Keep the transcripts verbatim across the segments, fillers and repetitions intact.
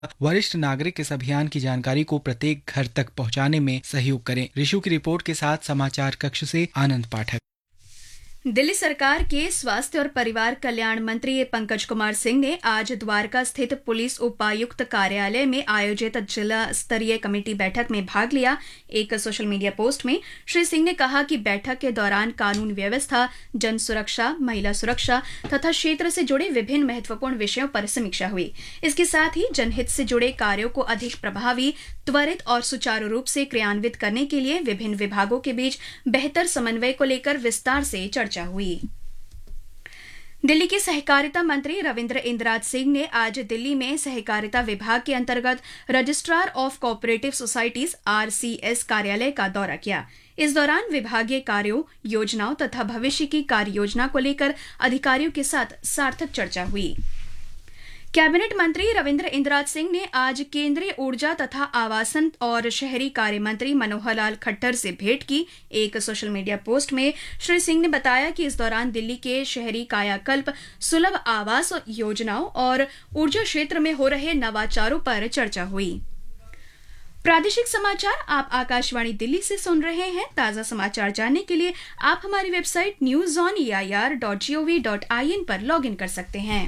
वरिष्ठ नागरिक इस अभियान की जानकारी को प्रत्येक घर तक पहुंचाने में सहयोग करें। ऋषु की रिपोर्ट के साथ समाचार कक्ष से आनंद पाठक। दिल्ली सरकार के स्वास्थ्य और परिवार कल्याण मंत्री पंकज कुमार सिंह ने आज द्वारका स्थित पुलिस उपायुक्त कार्यालय में आयोजित जिला स्तरीय कमेटी बैठक में भाग लिया। एक सोशल मीडिया पोस्ट में श्री सिंह ने कहा कि बैठक के दौरान कानून व्यवस्था, जन सुरक्षा, महिला सुरक्षा तथा क्षेत्र से जुड़े विभिन्न महत्वपूर्ण विषयों पर समीक्षा हुई। इसके साथ ही जनहित से जुड़े कार्यों को अधिक प्रभावी, त्वरित और सुचारू रूप से क्रियान्वित करने के लिए विभिन्न विभागों के बीच बेहतर समन्वय को लेकर विस्तार से चर्चा हुई। दिल्ली के सहकारिता मंत्री रविंद्र इंद्राज सिंह ने आज दिल्ली में सहकारिता विभाग के अंतर्गत registrar of cooperative societies RCS कार्यालय का दौरा किया। इस दौरान विभागीय कार्यों, योजनाओं तथा भविष्य की कार्य योजना को लेकर अधिकारियों के साथ सार्थक चर्चा हुई। कैबिनेट मंत्री रविंद्र इंद्राज सिंह ने आज केंद्रीय ऊर्जा तथा आवासन और शहरी कार्य मंत्री मनोहर लाल खट्टर से भेंट की। एक सोशल मीडिया पोस्ट में श्री सिंह ने बताया कि इस दौरान दिल्ली के शहरी कायाकल्प, सुलभ आवास योजनाओं और ऊर्जा क्षेत्र में हो रहे नवाचारों पर चर्चा हुई। प्रादेशिक समाचार आप आकाशवाणी दिल्ली से सुन रहे हैं। ताजा समाचार जानने के लिए आप हमारी website news on E I R dot G O V dot I N पर लॉग इन कर सकते हैं।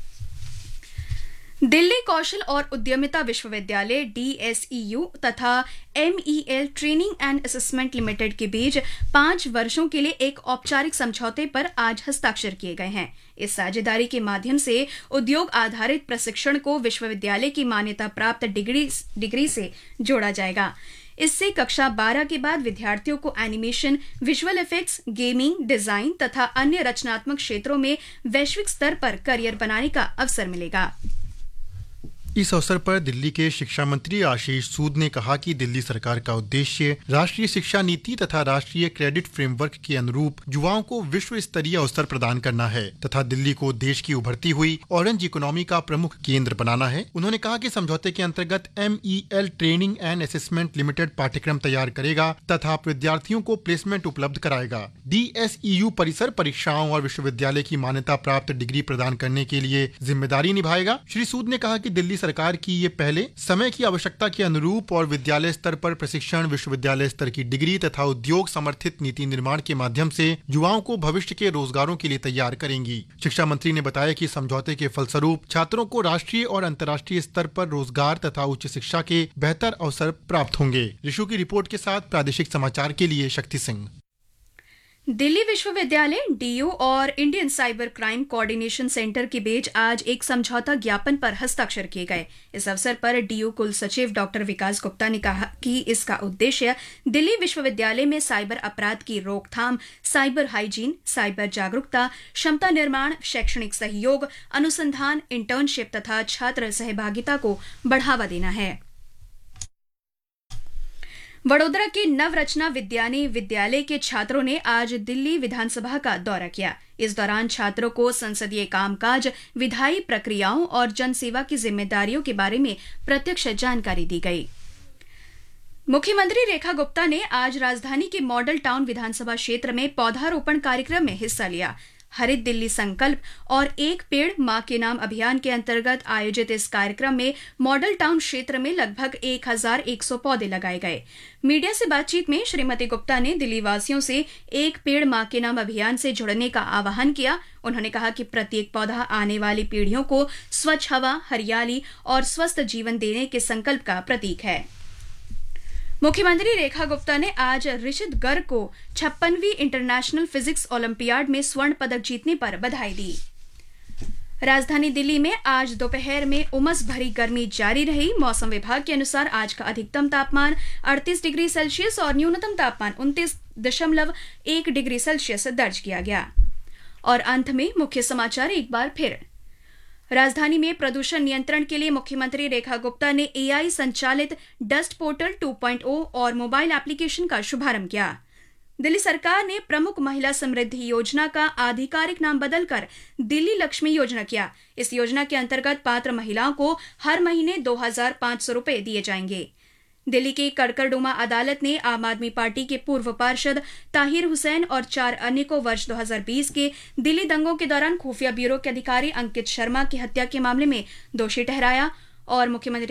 दिल्ली कौशल और उद्यमिता विश्वविद्यालय डी एस ई यू तथा M E L training and assessment limited के बीच पांच वर्षों के लिए एक औपचारिक समझौते पर आज हस्ताक्षर किए गए हैं। इस साझेदारी के माध्यम से उद्योग आधारित प्रशिक्षण को विश्वविद्यालय की मान्यता प्राप्त डिग्री डिग्री से जोड़ा जाएगा। इससे कक्षा बारह के बाद विद्यार्थियों को animation, visual effects, gaming, design तथा अन्य रचनात्मक क्षेत्रों में वैश्विक स्तर पर करियर बनाने का अवसर मिलेगा। इस अवसर पर दिल्ली के शिक्षा मंत्री आशीष सूद ने कहा कि दिल्ली सरकार का उद्देश्य राष्ट्रीय शिक्षा नीति तथा राष्ट्रीय क्रेडिट फ्रेमवर्क के अनुरूप युवाओं को विश्व स्तरीय अवसर प्रदान करना है तथा दिल्ली को देश की उभरती हुई ऑरेंज इकोनॉमी का प्रमुख केंद्र बनाना है। उन्होंने कहा कि समझौते के अंतर्गत M E L training and assessment limited पाठ्यक्रम तैयार करेगा तथा विद्यार्थियों को प्लेसमेंट उपलब्ध कराएगा। डी एस ई यू परिसर परीक्षाओं और विश्वविद्यालय की मान्यता प्राप्त डिग्री प्रदान करने के लिए जिम्मेदारी निभाएगा। श्री सूद ने कहा कि दिल्ली सरकार की ये पहले समय की आवश्यकता के अनुरूप और विद्यालय स्तर पर प्रशिक्षण, विश्वविद्यालय स्तर की डिग्री तथा उद्योग समर्थित नीति निर्माण के माध्यम से युवाओं को भविष्य के रोजगारों के लिए तैयार करेंगी। शिक्षा मंत्री ने बताया कि समझौते के फलस्वरूप छात्रों को राष्ट्रीय और अंतर्राष्ट्रीय स्तर पर रोजगार तथा उच्च शिक्षा के बेहतर अवसर प्राप्त होंगे। ऋषु की रिपोर्ट के साथ प्रादेशिक समाचार के लिए शक्ति सिंह। दिल्ली विश्वविद्यालय, डी यू और Indian cyber crime coordination centre के बीच आज एक समझौता ज्ञापन पर हस्ताक्षर किए गए। इस अवसर पर डी यू कुल सचिव डॉक्टर विकास गुप्ता ने कहा कि इसका उद्देश्य दिल्ली विश्वविद्यालय में साइबर अपराध की रोकथाम, साइबर हाइजीन, साइबर जागरूकता, क्षमता निर्माण, शैक्षणिक सहयोग, अनुसंधान, इंटर्नशिप तथा छात्र सहभागिता को बढ़ावा देना है। वडोदरा के नवरचना विद्यानी विद्यालय के छात्रों ने आज दिल्ली विधानसभा का दौरा किया। इस दौरान छात्रों को संसदीय कामकाज, विधायी प्रक्रियाओं और जनसेवा की जिम्मेदारियों के बारे में प्रत्यक्ष जानकारी दी गई। मुख्यमंत्री रेखा गुप्ता ने आज राजधानी के मॉडल टाउन विधानसभा क्षेत्र में पौधारोपण कार्यक्रम में हिस्सा लिया। हरित दिल्ली संकल्प और एक पेड़ मां के नाम अभियान के अंतर्गत आयोजित इस कार्यक्रम में मॉडल टाउन क्षेत्र में लगभग एक हजार एक सौ पौधे लगाए गए। मीडिया से बातचीत में श्रीमती गुप्ता ने दिल्ली वासियों से एक पेड़ मां के नाम अभियान से जुड़ने का आह्वान किया। उन्होंने कहा कि प्रत्येक पौधा आने वाली पीढ़ियों को स्वच्छ हवा, हरियाली और स्वस्थ जीवन देने के संकल्प का प्रतीक है। मुख्यमंत्री रेखा गुप्ता ने आज ऋषित गर्ग को छप्पनवीं इंटरनेशनल फिजिक्स ओलंपियाड में स्वर्ण पदक जीतने पर बधाई दी। राजधानी दिल्ली में आज दोपहर में उमस भरी गर्मी जारी रही। मौसम विभाग के अनुसार आज का अधिकतम तापमान अड़तीस डिग्री सेल्सियस और न्यूनतम तापमान उनतीस दशमलव एक डिग्री सेल्सियस दर्ज किया गया। और अंत में मुख्य समाचार एक बार फिर। राजधानी में प्रदूषण नियंत्रण के लिए मुख्यमंत्री रेखा गुप्ता ने ए आई संचालित डस्ट पोर्टल टू पॉइंट ओ और मोबाइल एप्लीकेशन का शुभारंभ किया। दिल्ली सरकार ने प्रमुख महिला समृद्धि योजना का आधिकारिक नाम बदलकर दिल्ली लक्ष्मी योजना किया। इस योजना के अंतर्गत पात्र महिलाओं को हर महीने दो हजार पांच सौ रुपए दिए जाएंगे। दिल्ली की कड़कड़डुमा अदालत ने आम आदमी पार्टी के पूर्व पार्षद ताहिर हुसैन और चार अन्य को वर्ष दो हजार बीस के दिल्ली दंगों के दौरान खुफिया ब्यूरो के अधिकारी अंकित शर्मा की हत्या के मामले में दोषी ठहराया। और मुख्यमंत्री